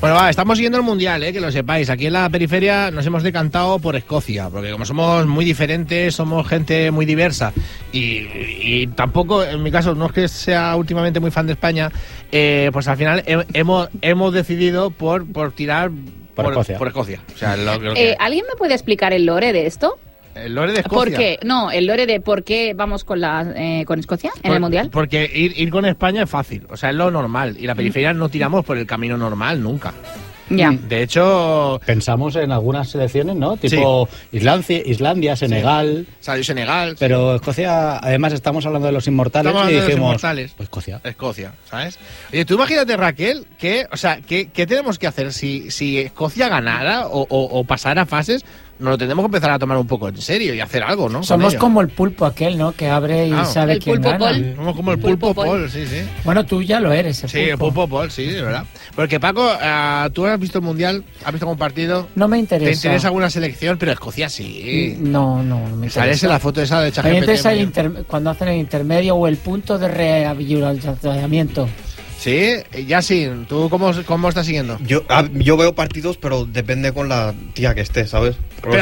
Bueno, va, estamos siguiendo el Mundial, que lo sepáis. Aquí en la periferia nos hemos decantado por Escocia, porque como somos muy diferentes, somos gente muy diversa y tampoco, en mi caso, no es que sea últimamente muy fan de España, pues al final hemos decidido por tirar por Escocia. O sea, ¿Alguien me puede explicar el lore de esto? ¿El lore de Escocia? ¿Por qué? No, el lore de por qué vamos con Escocia en el Mundial. Porque ir con España es fácil, o sea, es lo normal. Y la periferia no tiramos por el camino normal nunca. Ya. De hecho... Pensamos en algunas selecciones, ¿no? Tipo Islandia, Senegal... Sí. Salió Senegal. Pero Escocia, además estamos hablando de los inmortales y dijimos... Pues Escocia, ¿sabes? Oye, tú imagínate, Raquel, ¿qué tenemos que hacer si Escocia ganara o pasara fases? Nos lo tendremos que empezar a tomar un poco en serio y hacer algo, ¿no? Somos como el pulpo aquel, ¿no? Que abre y sabe el quién pulpo gana. Paul. Somos como el pulpo Paul, sí. Bueno, tú ya lo eres, el pulpo Paul, sí, de verdad. Porque, Paco, ¿tú has visto el Mundial? ¿Has visto algún partido? No me interesa. ¿Te interesa alguna selección? Pero Escocia sí. No me interesa. Sales en la foto esa de ChatGPT. Me interesa cuando hacen el intermedio o el punto de rehabilitamiento. Sí, Yasin, ¿tú cómo estás siguiendo? Yo veo partidos, pero depende con la tía que esté, ¿sabes?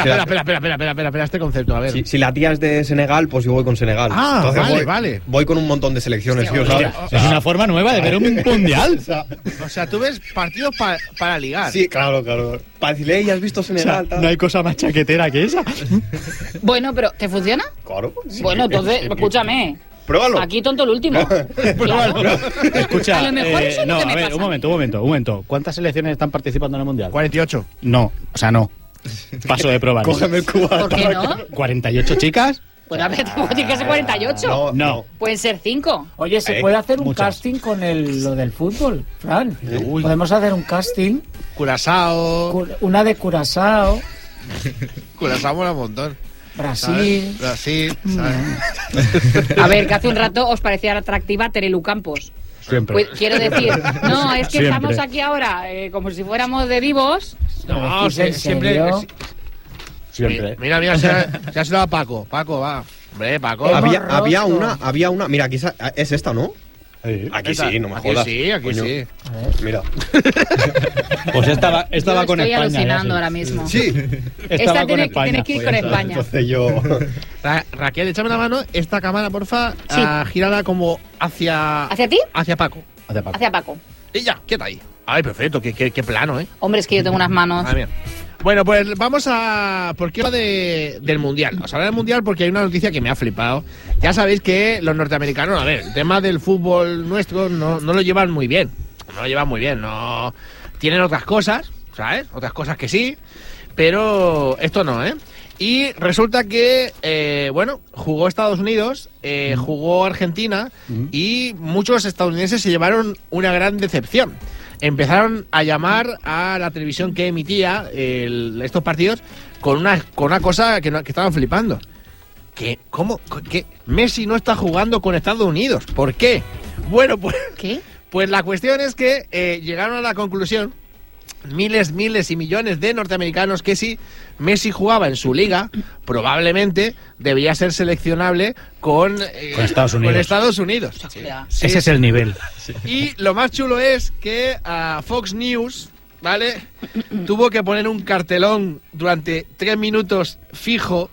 Espera, este concepto, a ver. Si la tía es de Senegal, pues yo voy con Senegal. Entonces vale. Voy con un montón de selecciones, tío, ¿sabes? Es una forma nueva de ver un mundial. O sea, tú ves partidos para ligar. Sí, claro. Para decirle, ¿ya has visto Senegal? O sea, no hay cosa más chaquetera que esa. Bueno, pero ¿te funciona? Claro. Sí. Bueno, entonces, escúchame. Pruébalo. Aquí tonto el último. Pruébalo. Escucha, a lo mejor eso no, que me a ver, pasa. Un momento. ¿Cuántas selecciones están participando en el Mundial? 48. No, o sea, no. Paso de prueba. Cógeme el cubata. ¿Por qué no? 48 chicas. Bueno, a ver, tiene que ser 48. No. Pueden ser 5. Oye, ¿se puede hacer un muchas. casting con lo del fútbol, Fran? Podemos hacer un casting. Curazao. Una de Curazao. Curazao mola un montón. Brasil. ¿sabes? A ver, que hace un rato os parecía atractiva Terelu Campos. Siempre. Pues, quiero decir, no, es que Siempre. estamos aquí ahora como si fuéramos de vivos. No, siempre. Mira, se ha sido a Paco. Paco, va. Hombre, Paco. Había una. Mira, aquí es esta, ¿no? Sí. Aquí sí, no me jodas. Aquí Coño. sí. Mira. Pues esta va Yo con estoy España. alucinando ahora mismo. Sí. Esta tienes que ir con España. Entonces yo... Raquel, échame la mano. Esta cámara, porfa, Sí. gírala como hacia... ¿Hacia ti? Hacia Paco. Hacia Paco. Y ya, quieta ahí. Ay, perfecto, qué plano, ¿eh? Hombre, es que yo tengo unas manos. Madre mía. Bueno, pues vamos a... ¿Por qué habla del Mundial? Os habla del Mundial porque hay una noticia que me ha flipado. Ya sabéis que los norteamericanos, a ver, el tema del fútbol nuestro no lo llevan muy bien. No lo llevan muy bien, no... Tienen otras cosas, ¿sabes? Otras cosas que sí, pero esto no, ¿eh? Y resulta que, jugó Estados Unidos, jugó Argentina y muchos estadounidenses se llevaron una gran decepción. Empezaron a llamar a la televisión que emitía estos partidos con una cosa que estaban flipando. ¿Cómo? Que Messi no está jugando con Estados Unidos. ¿Por qué? Bueno, pues... ¿Qué? Pues la cuestión es que llegaron a la conclusión miles y millones de norteamericanos que si Messi jugaba en su liga, probablemente debía ser seleccionable con Estados Unidos. Con Estados Unidos. Sí. Ese es el nivel. Y lo más chulo es que Fox News, ¿vale? Tuvo que poner un cartelón durante 3 minutos fijo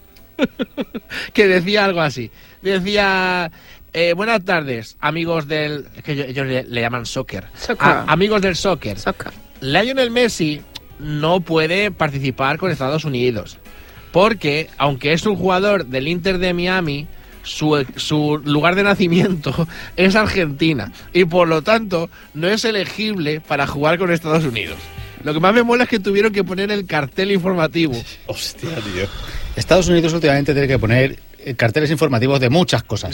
que decía algo así. Decía... buenas tardes, amigos del... Es que ellos le llaman soccer. Amigos del soccer. Lionel Messi no puede participar con Estados Unidos porque, aunque es un jugador del Inter de Miami, su lugar de nacimiento es Argentina y por lo tanto no es elegible para jugar con Estados Unidos. Lo que más me mola es que tuvieron que poner el cartel informativo. Hostia, tío. Estados Unidos últimamente tiene que poner carteles informativos de muchas cosas.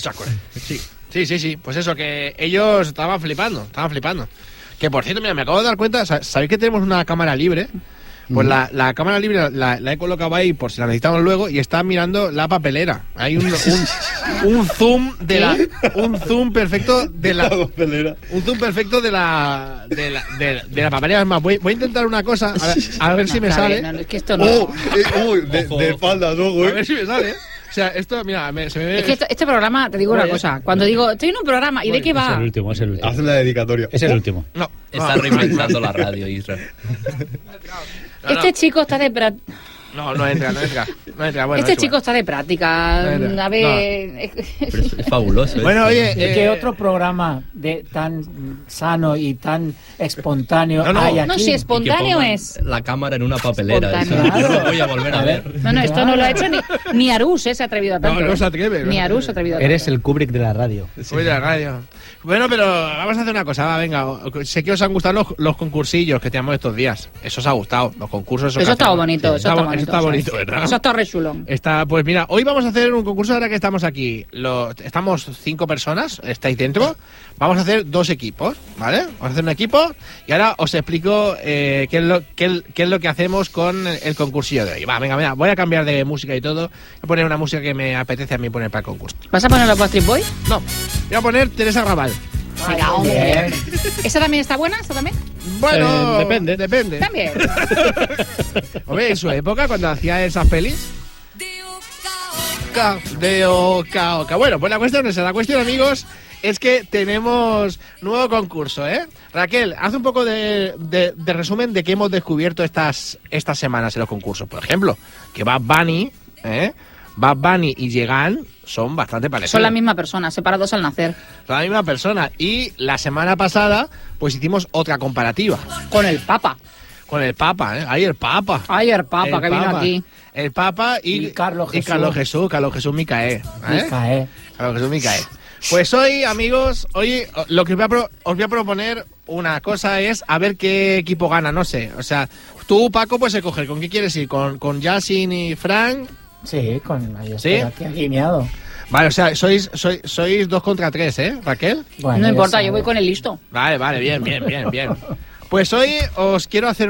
Sí. Pues eso, que ellos estaban flipando. Que por cierto, mira, me acabo de dar cuenta, ¿sabéis que tenemos una cámara libre? Pues la cámara libre la he colocado ahí por si la necesitamos luego y está mirando la papelera. Hay un zoom de la... Un zoom perfecto de la... Un zoom perfecto de la papelera. Es más, voy a intentar una cosa, a ver si me sale. No, es que esto no... de espaldas, ¿no, güey? A ver si me sale. O sea, esto, mira, se me ve... Es que este programa, te digo una cosa. Cuando digo, estoy en un programa, ¿y de qué va? Es el último. Haz la dedicatoria. Es el último. No, Está reinventando la radio, Israel. Este chico está de práctica. No entra. Bueno, Este chico está de práctica. No entra. A ver. Pero es fabuloso. Bueno, oye, ¿Y qué otro programa tan sano y tan espontáneo hay aquí? No, si espontáneo es. La cámara en una papelera. Espontáneo. Eso no lo voy a volver a ver. No, esto no lo ha hecho ni Arús, se ha atrevido a tanto. No se atreve. Ni Arús se ha atrevido a tanto. Eres el Kubrick de la radio. Soy de la radio. Bueno, pero vamos a hacer una cosa, va, venga. Sé que os han gustado los concursillos que teníamos estos días. Eso os ha gustado, los concursos. Eso está bonito, eso está bonito, ¿verdad? Eso está re chulo. Pues mira, hoy vamos a hacer un concurso ahora que estamos aquí. Estamos 5 personas, estáis dentro. Vamos a hacer 2 equipos, ¿vale? Vamos a hacer un equipo y ahora os explico qué es lo que hacemos con el concursillo de hoy. Va, venga, voy a cambiar de música y todo. Voy a poner una música que me apetece a mí poner para el concurso. ¿Vas a poner a Backstreet Boy? No, voy a poner Teresa Raval. Venga, hombre. ¿Esa también está buena? ¿Esa también? Bueno, depende. También. Hombre, en su época, cuando hacía esas pelis. De Oca. Bueno, pues la cuestión es esa. La cuestión, amigos, es que tenemos nuevo concurso, ¿eh? Raquel, haz un poco de resumen de qué hemos descubierto estas semanas en los concursos. Por ejemplo, que Bad Bunny y Yegan son bastante parecidos. Son la misma persona, separados al nacer. Son la misma persona. Y la semana pasada, pues hicimos otra comparativa. Con el Papa. Con el Papa, ¿eh? Ahí el Papa. Ay, el Papa que vino aquí. El Papa y Carlos Jesús. Carlos Jesús Micaé. Carlos Jesús Micaé. Pues hoy, amigos, lo que os voy a proponer una cosa es a ver qué equipo gana, no sé. O sea, tú, Paco, puedes escoger con qué quieres ir, con Yasin y Frank. Sí, ahí ¿Sí? estoy aquí alineado. Vale, o sea, sois 2 contra 3, ¿eh, Raquel? Bueno, No importa, sabes. yo voy con el listo. Vale, bien. Pues hoy os quiero hacer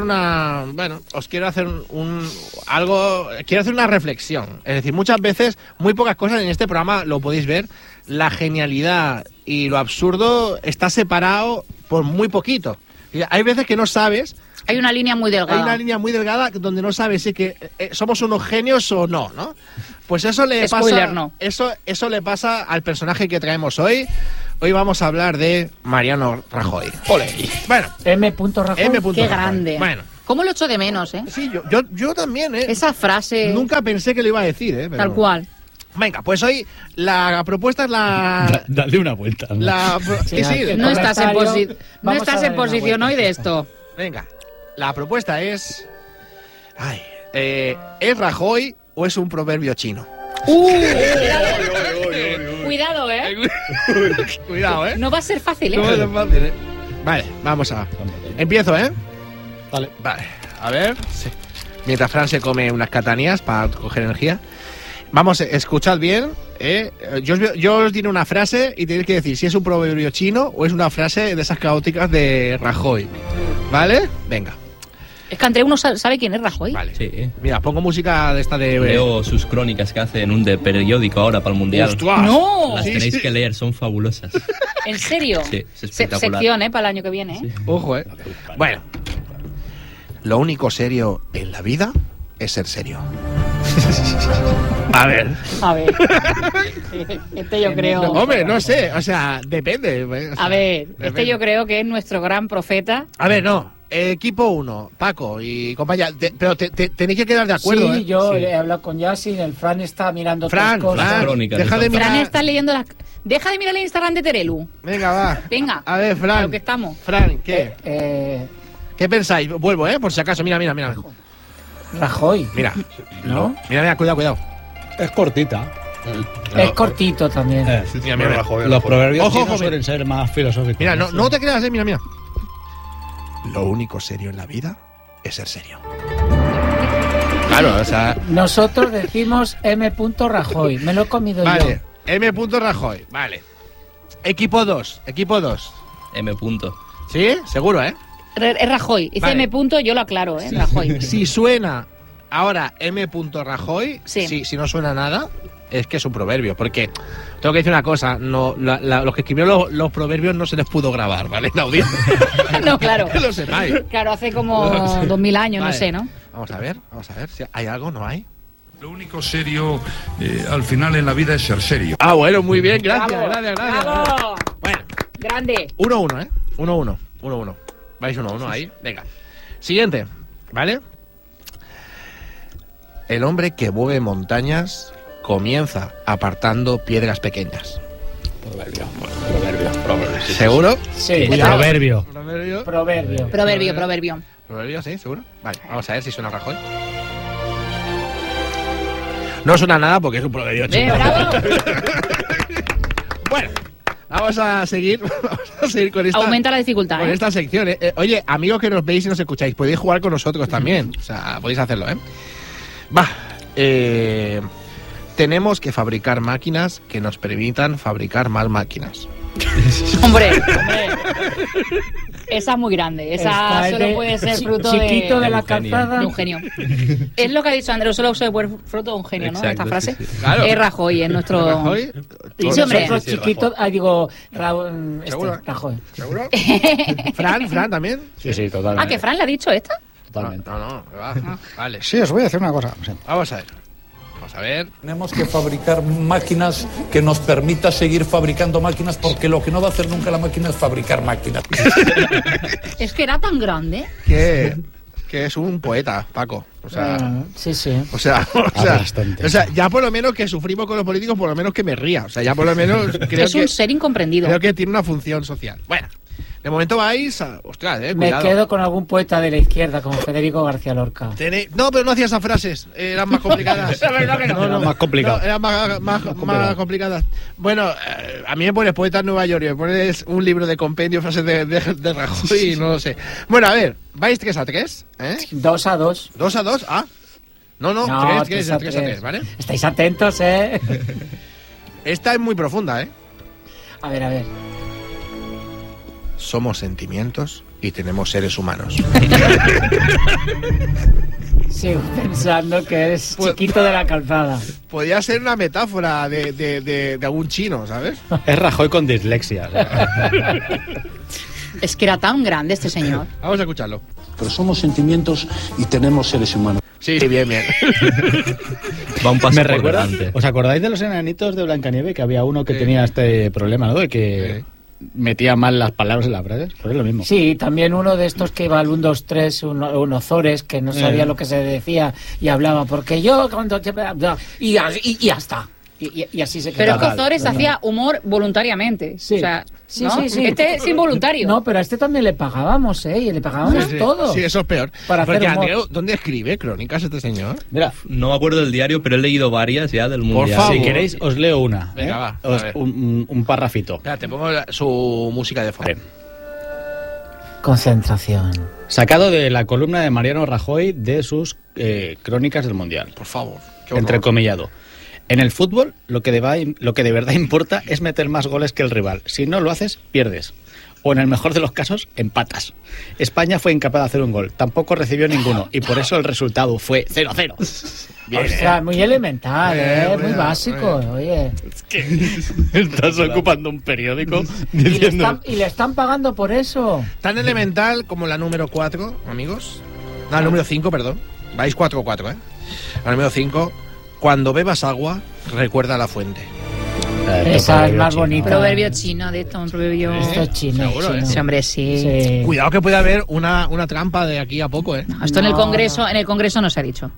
quiero hacer una reflexión. Es decir, muchas veces, muy pocas cosas en este programa lo podéis ver, la genialidad y lo absurdo está separado por muy poquito. Hay veces que no sabes. Hay una línea muy delgada. Hay una línea muy delgada donde no sabes si que somos unos genios o no, ¿no? Pues eso le Spoiler, pasa. no. Eso le pasa al personaje que traemos hoy. Hoy vamos a hablar de Mariano Rajoy. ¡Ole! Bueno, M. Rajoy. Qué grande. Bueno. ¿Cómo lo echo de menos, eh? Sí, yo también, ¿eh? Esa frase. Nunca pensé que lo iba a decir, ¿eh? Pero... Tal cual. Venga, pues hoy la propuesta es la... Dale una vuelta. ¿No? Sí, No estás en, Vamos a estás darle en una posición vuelta. hoy de esto. Venga, la propuesta es... ¿es Rajoy o es un proverbio chino? Cuidado, ¿eh? Cuidado, ¿eh? No va a ser fácil, ¿eh? No es fácil, ¿eh? Vale, vamos a... Empiezo, ¿eh? Vale. A ver... Sí. Mientras Fran se come unas catanías para coger energía. Vamos, escuchad bien, ¿eh? Yo os diré una frase y tenéis que decir si es un proverbio chino o es una frase de esas caóticas de Rajoy. ¿Vale? Venga. Es que entre uno sabe quién es Rajoy. Vale. Sí. Mira, pongo música de esta de... Leo sus crónicas que hace en un periódico ahora para el Mundial. ¡Ostras! ¡No! Las Sí, tenéis sí. que leer, son fabulosas. ¿En serio? Sí, es espectacular. Sección, ¿eh? Para el año que viene, ¿eh? Ojo, ¿eh? Bueno. Lo único serio en la vida es ser serio. A ver. A ver. Este yo creo... Hombre, no sé, o sea, depende. O sea, A ver, depende. este yo creo que es nuestro gran profeta. A ver, no. Equipo 1, Paco y compañía. Pero tenéis que quedar de acuerdo, Sí, ¿eh? yo Sí. he hablado con Yasin, el Fran está mirando Fran, otras cosas. Fran, crónicas, deja de eso. mirar. Fran está leyendo las... Deja de mirar el Instagram de Terelu. Venga, va. Venga. A ver, A Fran. lo que estamos. Fran, ¿qué? Eh, ¿Qué pensáis? Vuelvo, ¿eh? Por si acaso. Mira. Rajoy. Mira. ¿No? Mira, cuidado. Es cortita. Es cortito también. Mira. Los proverbios Ojo, chinos ojo, suelen ser más filosóficos. Mira, no te creas, mira. Lo único serio en la vida es ser serio. Claro, o sea... Nosotros decimos M. Rajoy. Me lo he comido Vale, M. Rajoy, vale. Equipo 2. M. ¿Sí? Seguro, ¿eh? Es Rajoy. Dice Vale. M. punto, yo lo aclaro, ¿eh? Rajoy. Si suena ahora M. Rajoy, Sí. si no suena nada, es que es un proverbio. Porque tengo que decir una cosa, no, los que escribieron los proverbios no se les pudo grabar, ¿vale? En audio. No, claro. Que lo sepáis. Claro, hace como 2000 años, Vale. no sé, ¿no? Vamos a ver si hay algo, ¿no hay? Lo único serio al final en la vida es ser serio. Ah, bueno, muy bien, gracias. ¡Bravo! Bueno, Grande. 1-1, ¿eh? 1-1. Vais 1-1 ahí. Venga. Siguiente, ¿vale? El hombre que mueve montañas comienza apartando piedras pequeñas. Proverbio. ¿Seguro? Sí. Proverbio. Proverbio. ¿Proverbio, sí? ¿Seguro? Vale, vamos a ver si suena Rajoy. No suena nada porque es un proverbio chino. ¡Bravo! Bueno, vamos a seguir con esta... Aumenta la dificultad, Con esta sección, ¿eh? Oye, amigos que nos veis y nos escucháis, podéis jugar con nosotros también. O sea, podéis hacerlo, ¿eh? Va. Tenemos que fabricar máquinas que nos permitan fabricar más máquinas. Hombre. Esa es muy grande. Esa Está solo de- puede ser fruto chiquito de la un genio. calzada. de un genio. Es lo que ha dicho Andrés, solo se puede fruto de un genio, ¿no? Exacto, Esta frase. sí, sí. Claro. Es Rajoy, es nuestro... Rajoy, Y Sí, hombre. nosotros chiquitos, ¿Seguro? Rajoy. ¿seguro? Fran también. Sí, totalmente. Ah, que Fran le ha dicho esta. Totalmente. No, va. Vale. Sí, os voy a decir una cosa. Sí. Vamos a ver. Vamos a ver. Tenemos que fabricar máquinas que nos permita seguir fabricando máquinas, porque lo que no va a hacer nunca la máquina es fabricar máquinas. Es que era tan grande. Que es un poeta, Paco. O sea... Sí. O sea, Bastante. ya por lo menos que sufrimos con los políticos, por lo menos que me ría. O sea, ya por lo menos creo Es un ser incomprendido. creo que tiene una función social. Bueno, de momento vais a... Ostras, Me cuidado. quedo con algún poeta de la izquierda, como Federico García Lorca. No, pero no hacía esas frases. Eran más complicadas. La verdad que no. Era más complicado. No, eran más complicadas. Bueno, a mí me pones poeta en Nueva York y me pones un libro de compendio, frases de Rajoy y no lo sé. Bueno, a ver, vais 3-3, ¿eh? 2-2. 2-2, ah. No, No, 3-3, ¿vale? Estáis atentos, ¿eh? Esta es muy profunda, ¿eh? A ver. Somos sentimientos y tenemos seres humanos. Sigo pensando que eres Pues- chiquito de la calzada. Podría ser una metáfora de algún chino, ¿sabes? Es Rajoy con dislexia. o sea. Es que era tan grande este señor. Vamos a escucharlo. Pero somos sentimientos y tenemos seres humanos. Sí, bien. Va un paso Me por recuerda. delante. ¿Os acordáis de los enanitos de Blancanieve? Que había uno que tenía este problema, ¿no? De que metía mal las palabras en las frases. Pues es lo mismo. Sí, también uno de estos que iba al 1, 2, 3, un Ozores, que no sabía lo que se decía y hablaba, porque yo cuando... Y ya está. Y así se Pero es quedaba. que Ozores hacía humor voluntariamente. Sí. O sea, Sí, ¿no? sí. Este es involuntario. No, pero a este también le pagábamos, ¿eh? Y le pagábamos todo. Sí, eso es peor. Para hacer Porque humor. Andreu, ¿dónde escribe crónicas este señor? Mira, No me acuerdo del diario, pero he leído varias ya del mundial. favor. si queréis, os leo una. Venga, va, a Os- ver. un parrafito. Espera, te pongo su música de fondo. Concentración. Sacado de la columna de Mariano Rajoy de sus crónicas del Mundial. Por favor. qué horror. Entrecomillado. En el fútbol, lo que de verdad importa es meter más goles que el rival. Si no lo haces, pierdes. O en el mejor de los casos, empatas. España fue incapaz de hacer un gol. Tampoco recibió ninguno. Y por eso el resultado fue 0-0. O sea, muy elemental, muy bueno, básico, oye. Estás ocupando un periódico Y le están pagando por eso. Tan elemental como la número 4, amigos. No, la número 5, perdón. Vais 4-4, ¿eh? La número 5. Cuando bebas agua, recuerda la fuente. Esa es más bonita. Proverbio chino de esto, un proverbio... Esto es chino. Seguro, chino. Sí, hombre, sí. Sí. Cuidado que puede haber una trampa de aquí a poco, ¿eh? Esto en el Congreso no se ha dicho.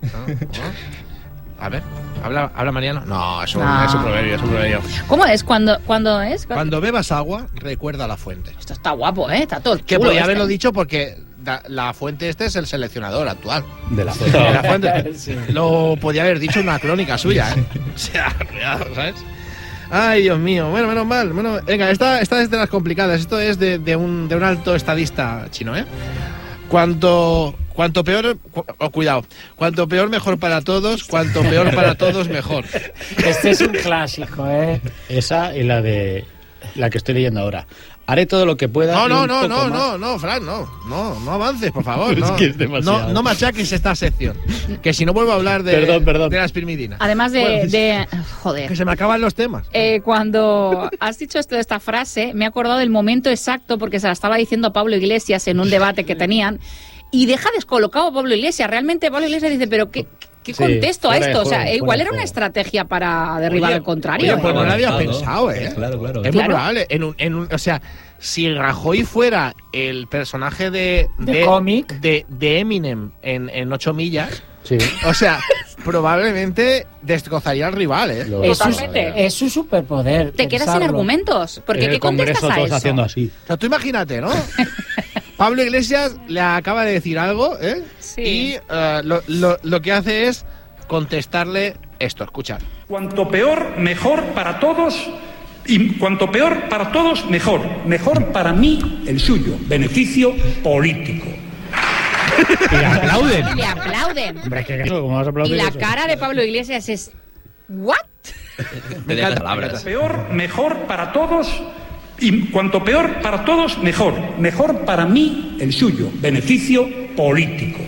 A ver, ¿habla Mariano? No, es un No. proverbio, es un proverbio. ¿Cómo es? ¿Cuándo es? Cuando bebas agua, recuerda la fuente. Esto está guapo, ¿eh? Está todo Que chulo podía este. haberlo dicho porque la fuente es el seleccionador actual. de la De la fuente. Sí. Lo podía haber dicho en una crónica suya, ¿eh? O sea, cuidado, ¿sabes? Ay, Dios mío. Bueno, menos mal. Bueno, venga, esta es de las complicadas. Esto es de un alto estadista chino, ¿eh? Cuanto peor... cuidado. Cuanto peor, mejor para todos. Cuanto peor para todos, mejor. Este es un clásico, ¿eh? Esa y la de la que estoy leyendo ahora. Haré todo lo que pueda. y un poco más. Fran, no avances, por favor. Es no, que es demasiado. no machaques esta sección. Que si no vuelvo a hablar de, Perdón. de las pirmidinas. Además Que Joder. se me acaban los temas. Cuando has dicho esta frase, me he acordado del momento exacto porque se la estaba diciendo a Pablo Iglesias en un debate que tenían y deja descolocado a Pablo Iglesias. Realmente Pablo Iglesias dice, pero ¿qué Sí, contesto a fuera de esto? O sea, juego, igual fuera era de una juego. estrategia para derribar al contrario. Oye, pues no lo había Avanzado. pensado, ¿eh? Claro. Es muy probable. O sea, si Rajoy fuera el personaje de cómic de Eminem en 8 millas, Sí. o sea, probablemente destrozaría al rival, ¿eh? Totalmente. Es su superpoder. Te quedas sin pensarlo. argumentos. Porque En ¿qué el Congreso contestas a todos eso? haciendo así. O sea, tú imagínate, ¿no? Pablo Iglesias le acaba de decir algo, ¿eh? Sí. Y lo que hace es contestarle esto, escuchad. Cuanto peor, mejor para todos. Y cuanto peor para todos, mejor. Mejor para mí, el suyo. Beneficio político. Y le aplauden. Y le aplauden. Hombre, es que ¿cómo vas a aplaudir Y la eso? cara de Pablo Iglesias es... ¿What? Te dejas palabras. Peor, mejor para todos. Y cuanto peor para todos, mejor. Mejor para mí, el suyo. Beneficio político.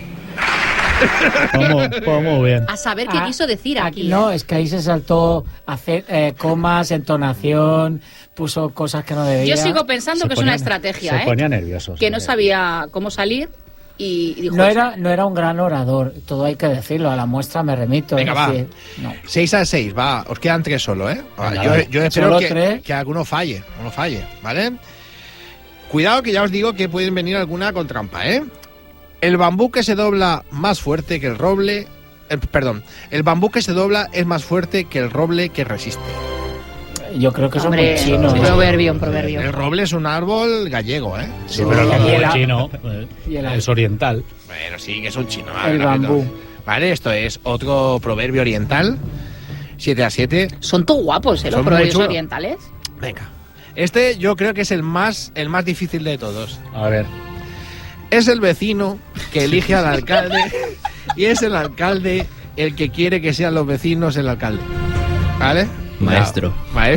¿Cómo bien? A saber qué quiso decir aquí. No, es que ahí se saltó comas, entonación, puso cosas que no debía. Yo sigo pensando Se que es una ponía- estrategia, se ponía nervioso. Que no sabía cómo salir y dijo... No era un gran orador, todo hay que decirlo, a la muestra me remito. Venga, es va. decir, no. 6-6, va, os quedan 3 solo, ¿eh? Venga, Yo vale. espero Solo que, 3. que alguno falle, ¿vale? Cuidado que ya os digo que pueden venir alguna con trampa, ¿eh? El bambú que se dobla más fuerte que el roble... el bambú que se dobla es más fuerte que el roble que resiste. Yo creo que son Hombre, muy chinos. un proverbio. El roble es un árbol gallego, ¿eh? Sí, pero Y el- el chino y el- es oriental. Bueno, sí, que es un chino. El bambú. Vale, esto es otro proverbio oriental. 7-7. Son todos guapos, los Son muy proverbios chulos. orientales. Venga. Este yo creo que es el más difícil de todos. A ver. Es el vecino que elige al alcalde y es el alcalde el que quiere que sean los vecinos el alcalde. ¿Vale? Maestro.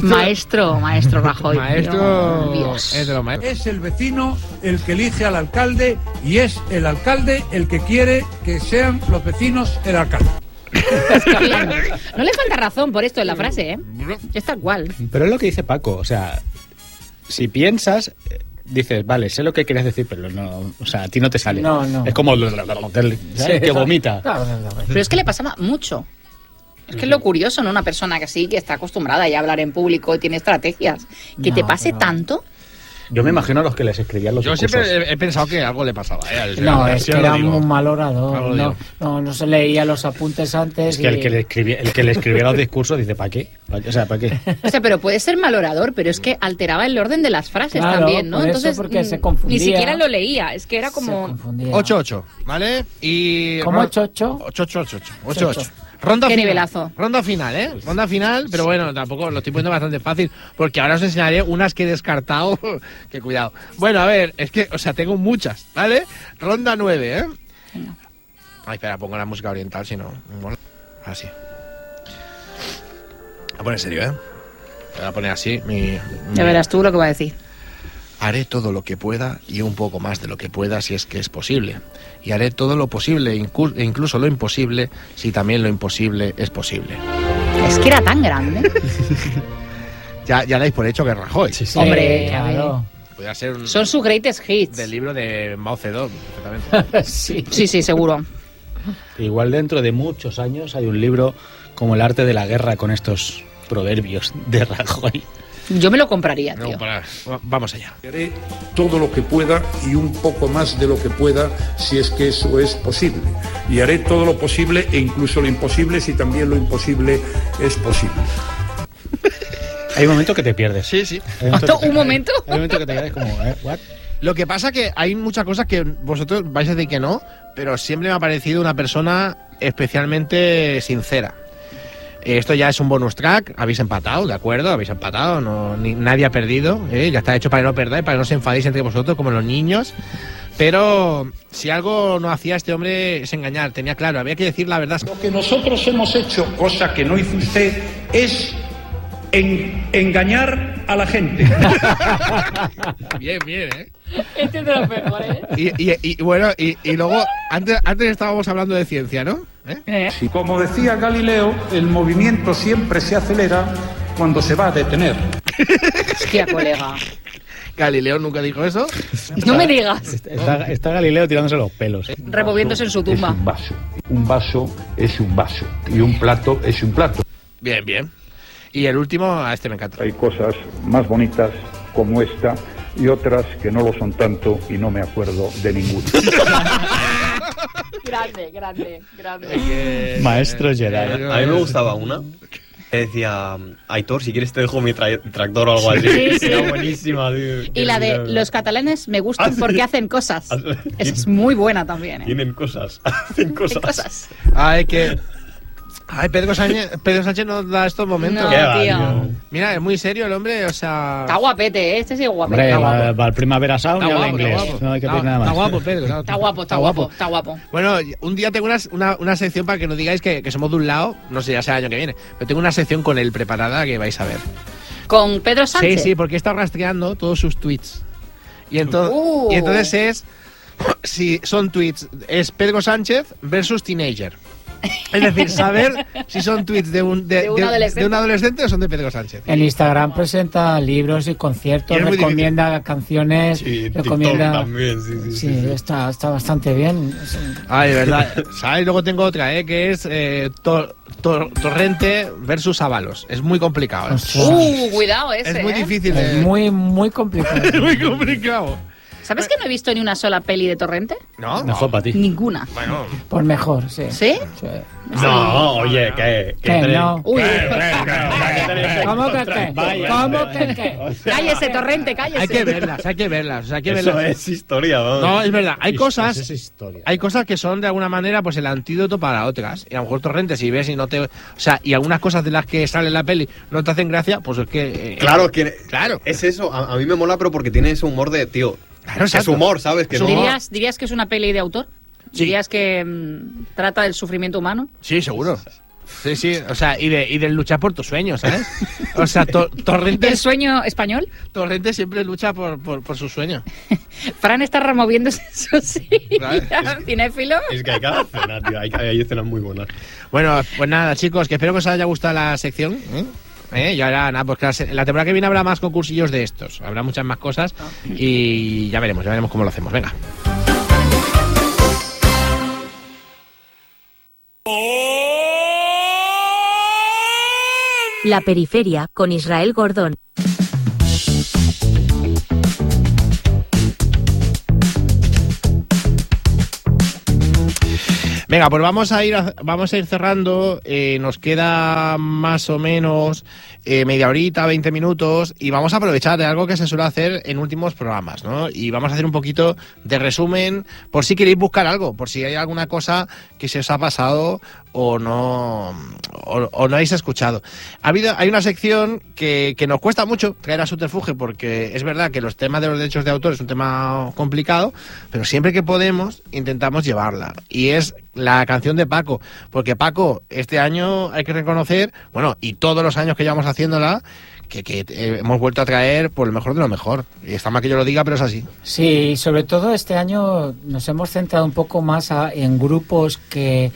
Maestro Rajoy. Maestro. Dios. Es de los maestros. Es el vecino el que elige al alcalde y es el alcalde el que quiere que sean los vecinos el alcalde. Bien. No le falta razón por esto en la frase, ¿eh? Es tal cual. Pero es lo que dice Paco, o sea, si piensas, dices, vale, sé lo que quieres decir, pero no, o sea, a ti no te sale. No, no. Es como ¿sabes? Que vomita. Pero es que le pasaba mucho. Es que es lo curioso, ¿no? Una persona que sí, que está acostumbrada ya a hablar en público, tiene estrategias. Que te pase tanto. Yo me imagino a los que les escribían los Yo discursos. siempre he pensado que algo le pasaba. No, es Sí, que lo era digo. un mal orador. Algo digo. No se leía los apuntes antes. Es que el que le escribía los discursos dice, ¿para qué? O sea, ¿para qué? O sea, pero puede ser mal orador, pero es que alteraba el orden de las frases Claro, también, ¿no? por eso, Entonces, porque se confundía. ni siquiera lo leía, es que era Se como... confundía. 8-8, ¿vale? Y ¿Cómo 8-8? 8-8. Ronda Qué final. nivelazo. Ronda final, ¿eh? Ronda final, pero bueno, tampoco lo estoy poniendo bastante fácil, porque ahora os enseñaré unas que he descartado. Que cuidado. Bueno, a ver, es que, o sea, tengo muchas, ¿vale? Ronda 9, ¿eh? Ay, espera, pongo la música oriental, si no. Mola. Así. Voy a poner serio, ¿eh? Voy a poner así Ya verás tú lo que va a decir. Haré todo lo que pueda y un poco más de lo que pueda si es que es posible. Y haré todo lo posible e incluso lo imposible si también lo imposible es posible. Es que era tan grande. Ya dais por hecho que es Rajoy. Hombre, claro. Podría ser un, Son sus greatest hits. del libro de Mao Zedong, perfectamente. Sí, seguro. Igual dentro de muchos años hay un libro como El arte de la guerra con estos proverbios de Rajoy. Yo me lo compraría, No, tío. vamos allá. Haré todo lo que pueda y un poco más de lo que pueda si es que eso es posible. Y haré todo lo posible e incluso lo imposible si también lo imposible es posible. Hay un momento que te pierdes. Sí, sí. Hay un momento ¿Un momento? que- Hay un momento que te quedas como, ¿what? Lo que pasa que hay muchas cosas que vosotros vais a decir que no, pero siempre me ha parecido una persona especialmente sincera. Esto ya es un bonus track, habéis empatado, ¿de acuerdo? Habéis empatado, nadie ha perdido, ya está hecho para que no perdáis, para que no se enfadéis entre vosotros como los niños. Pero si algo no hacía este hombre es engañar, tenía claro, había que decir la verdad. Lo que nosotros hemos hecho, cosa que no hizo usted, es engañar a la gente. Bien, ¿eh? Este es de los mejores. Y bueno, y luego, antes estábamos hablando de ciencia, ¿no? Y como decía Galileo, el movimiento siempre se acelera cuando se va a detener. Hostia, colega. Galileo nunca dijo eso. No me digas. Está Galileo tirándose los pelos. Removiéndose en su tumba. Es un vaso. Un vaso es un vaso. Y un plato es un plato. Bien. Y el último, a este me encanta. Hay cosas más bonitas como esta y otras que no lo son tanto y no me acuerdo de ninguna. Grande. Maestro Jedi. A mí me gustaba una que decía, Aitor, si quieres te dejo mi tractor o algo así. Sí. Era buenísima, tío. Y la de los catalanes me gustan porque hacen cosas. Esa es muy buena también, ¿eh? Tienen cosas, hacen cosas. Ay, Pedro Sánchez no da estos momentos. No, tío. Mira, es muy serio el hombre, o sea... Está guapete, este sí es guapete. Hombre, va al Primavera Sound y Está habla guapo, inglés. está guapo. No hay que pedir nada más. Está guapo, Pedro. Está guapo. Bueno, un día tengo una sección para que no digáis que somos de un lado, no sé, ya sea el año que viene, pero tengo una sección con él preparada que vais a ver. ¿Con Pedro Sánchez? Sí, porque he estado rastreando todos sus tweets. Y entonces es... Si son tweets, es Pedro Sánchez versus Teenager. Es decir, saber si son tweets de un adolescente o son de Pedro Sánchez. En Instagram presenta libros y conciertos, recomienda canciones, recomienda... También, sí. Está bastante bien. Ay, de verdad. ¿Sabes? Luego tengo otra, que es Torrente versus Ábalos. Es muy complicado. Cuidado ese. Es muy difícil. Es muy complicado. Es muy complicado. ¿Sabes que no he visto ni una sola peli de Torrente? ¿No? Mejor para ti. Ninguna. Bueno. Pues mejor, sí. ¿Sí? Sí. No, oye, ¿Qué? No. Uy. ¿Cómo que qué? ¿Cómo que qué? Cállese, Torrente, cállese. Hay que verlas. Eso es historia, vamos. No, es verdad. Hay Eso cosas es historia. Hay cosas que son de alguna manera pues el antídoto para otras. Y a lo mejor Torrente, si ves y no te... O sea, y algunas cosas de las que sale en la peli no te hacen gracia, pues es que... Claro, claro. Es eso. A mí me mola, pero porque tiene ese humor de, tío... Claro, es humor, ¿sabes? Que no... ¿Dirías que es una peli de autor? Sí. ¿Dirías que trata del sufrimiento humano? Sí, seguro. Sí, o sea, y del luchar por tus sueños, ¿sabes? O sea, Torrente... ¿El sueño español? Torrente siempre lucha por sus sueños. Fran está removiéndose en su silla, cinéfilo. Es que hay cada escena, tío. Hay escenas muy buenas. Bueno, pues nada, chicos, que espero que os haya gustado la sección. Y ahora, nada, pues claro, la temporada que viene habrá más concursillos de estos. Habrá muchas más cosas y ya veremos cómo lo hacemos. Venga. La periferia, con Israel Gordón. Venga, pues vamos a ir cerrando. Nos queda más o menos media horita, 20 minutos, y vamos a aprovechar de algo que se suele hacer en últimos programas, ¿no? Y vamos a hacer un poquito de resumen, por si queréis buscar algo, por si hay alguna cosa que se os ha pasado o no habéis escuchado. Hay una sección que nos cuesta mucho traer a Subterfuge, porque es verdad que los temas de los derechos de autor es un tema complicado, pero siempre que podemos intentamos llevarla. Y es la canción de Paco, porque Paco, este año hay que reconocer, bueno, y todos los años que llevamos haciéndola, que hemos vuelto a traer por lo mejor de lo mejor. Y está mal que yo lo diga, pero es así. Sí, sobre todo este año nos hemos centrado un poco más en grupos que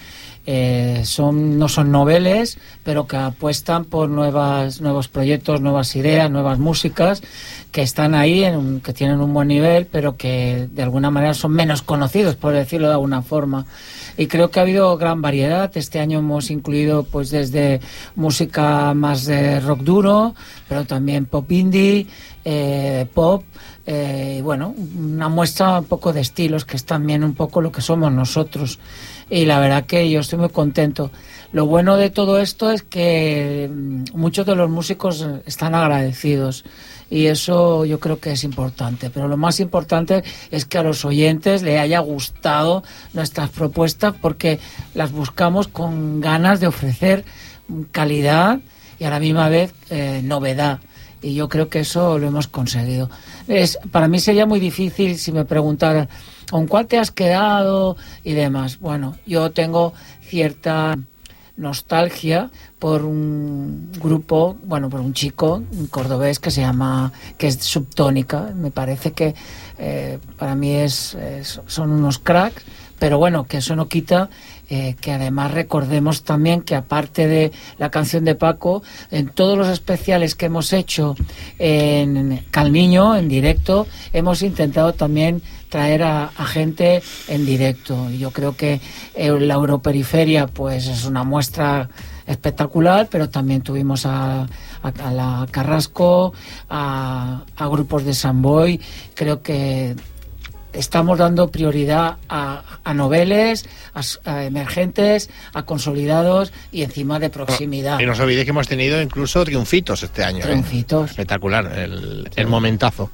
no son noveles, pero que apuestan por nuevos proyectos, nuevas ideas, nuevas músicas, que están ahí, que tienen un buen nivel, pero que de alguna manera son menos conocidos, por decirlo de alguna forma. Y creo que ha habido gran variedad. Este año hemos incluido pues desde música más de rock duro, pero también pop indie, pop, y bueno, una muestra un poco de estilos, que es también un poco lo que somos nosotros. Y la verdad que yo estoy muy contento. Lo bueno de todo esto es que muchos de los músicos están agradecidos, y eso yo creo que es importante. Pero lo más importante es que a los oyentes les haya gustado nuestras propuestas, porque las buscamos con ganas de ofrecer calidad y a la misma vez novedad. Y yo creo que eso lo hemos conseguido. Para mí sería muy difícil si me preguntaran ¿con cuál te has quedado? Y demás. Bueno, yo tengo cierta nostalgia por un grupo, bueno, por un chico, un cordobés que es Subtónica. Me parece que para mí son unos cracks, pero bueno, que eso no quita que además recordemos también que aparte de la canción de Paco, en todos los especiales que hemos hecho en Calniño, en directo, hemos intentado también traer a gente en directo. Y yo creo que la Europeriferia pues es una muestra espectacular, pero también tuvimos a la Carrasco, a grupos de Sant Boi. Creo que estamos dando prioridad a noveles, a emergentes, a consolidados y encima de proximidad. Y no os olvidéis que hemos tenido incluso triunfitos este año. Triunfitos. Espectacular, el momentazo.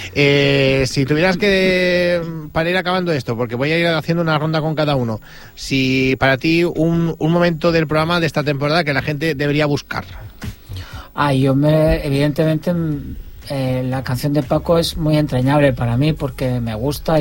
Si tuvieras que, para ir acabando esto, porque voy a ir haciendo una ronda con cada uno, si para ti un momento del programa de esta temporada que la gente debería buscar. Evidentemente... la canción de Paco es muy entrañable para mí porque me gusta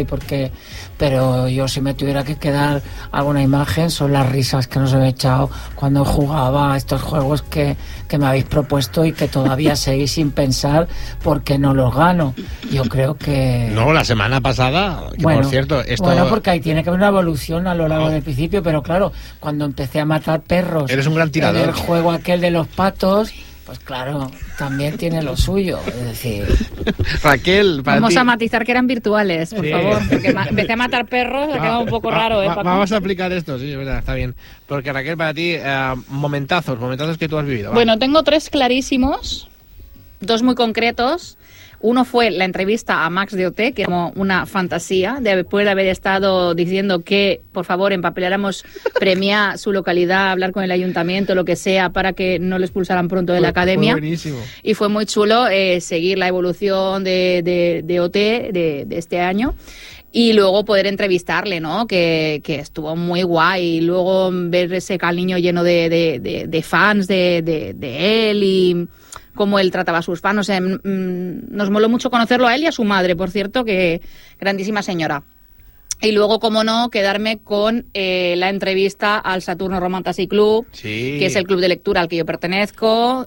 pero yo si me tuviera que quedar alguna imagen son las risas que nos he echado cuando jugaba a estos juegos que me habéis propuesto y que todavía seguís sin pensar porque no los gano. Yo creo que... No, la semana pasada, que por cierto... Bueno, porque ahí tiene que haber una evolución a lo largo del principio, pero claro, cuando empecé a matar perros... Eres un gran tirador. En el juego aquel de los patos... Pues claro, también tiene lo suyo, es decir... Raquel, vamos a matizar que eran virtuales, por favor, porque empecé a matar perros, ha quedado un poco raro, Paco. Vamos a aplicar esto, sí, es verdad, está bien. Porque Raquel, para ti, momentazos que tú has vivido. Va. Bueno, tengo 3 clarísimos, 2 muy concretos. Uno fue la entrevista a Max de OT, que es como una fantasía, después de haber estado diciendo que, por favor, empapeláramos premiar su localidad, hablar con el ayuntamiento, lo que sea, para que no lo expulsaran pronto de la academia. Fue buenísimo. Y fue muy chulo seguir la evolución de OT de este año. Y luego poder entrevistarle, ¿no? Que estuvo muy guay. Y luego ver ese cariño lleno de fans de él y cómo él trataba a sus fans. O sea, nos moló mucho conocerlo a él y a su madre, por cierto, que grandísima señora. Y luego, como no, quedarme con la entrevista al Saturno Romantasy Club, que es el club de lectura al que yo pertenezco.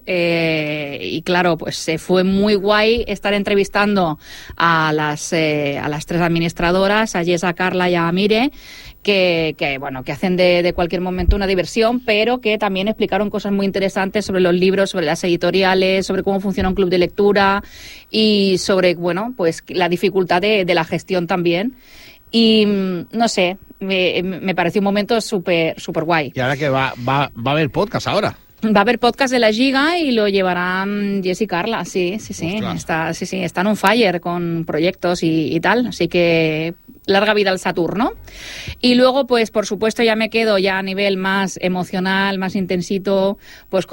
Y claro, pues fue muy guay estar entrevistando a las 3 administradoras, a Jess, a Carla y a Mire, que hacen de cualquier momento una diversión, pero que también explicaron cosas muy interesantes sobre los libros, sobre las editoriales, sobre cómo funciona un club de lectura y sobre, pues la dificultad de la gestión también. Y no sé, me pareció un momento súper guay. Y ahora que va a haber podcast ahora. Va a haber podcast de la Giga y lo llevarán Jess y Carla, sí. Están on fire con proyectos y tal, así que larga vida al Saturno. Y luego, pues por supuesto, ya me quedo ya a nivel más emocional, más intensito, pues